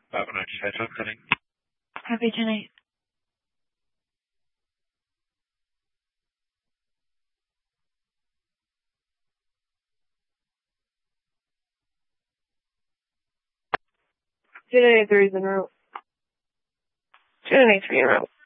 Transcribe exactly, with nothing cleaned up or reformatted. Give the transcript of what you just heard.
Bravo ninety-five, talk setting. Copy, ten eight. two nine eight three is en route. two nine eight three en route.